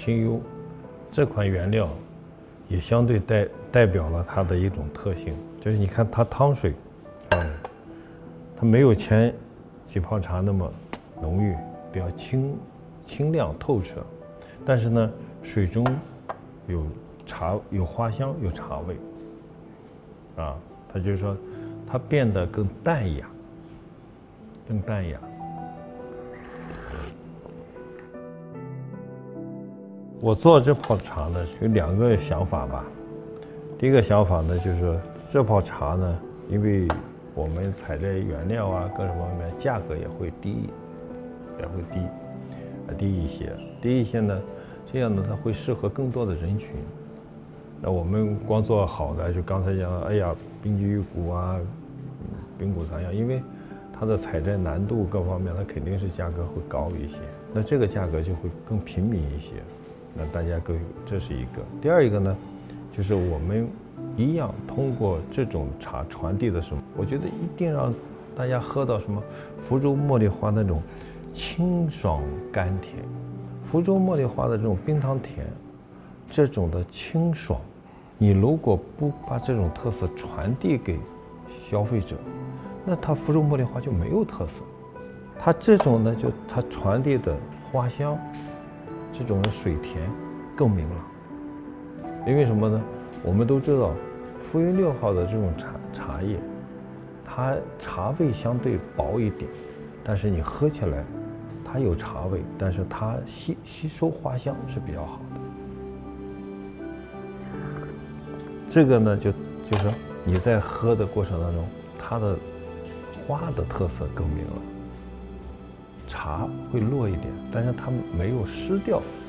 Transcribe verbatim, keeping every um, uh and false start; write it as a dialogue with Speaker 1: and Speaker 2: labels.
Speaker 1: 清幽这款原料，也相对代代表了它的一种特性，就是你看它汤水，嗯，它没有前几泡茶那么浓郁，比较清清亮透彻，但是呢，水中有茶有花香有茶味，啊，它就是说它变得更淡雅，更淡雅。我做这泡茶呢，有两个想法吧。第一个想法呢，就是说这泡茶呢，因为我们采摘原料啊，各种方面价格也会低，也会低，啊低一些，低一些呢，这样呢，它会适合更多的人群。那我们光做好的，就刚才讲，哎呀，冰肌玉骨啊，冰骨残药，因为它的采摘难度各方面，它肯定是价格会高一些。那这个价格就会更平民一些。那大家各有，这是一个。第二一个呢，就是我们一样通过这种茶传递的什么，我觉得一定让大家喝到什么福州茉莉花那种清爽甘甜，福州茉莉花的这种冰糖甜，这种的清爽，你如果不把这种特色传递给消费者，那它福州茉莉花就没有特色。它这种呢，就它传递的花香。这种的水甜更明朗，因为什么呢？我们都知道，浮云六号的这种茶茶叶，它茶味相对薄一点，但是你喝起来，它有茶味，但是它吸吸收花香是比较好的。这个呢，就就是说你在喝的过程当中，它的花的特色更明朗。茶会弱一点，但是它没有失掉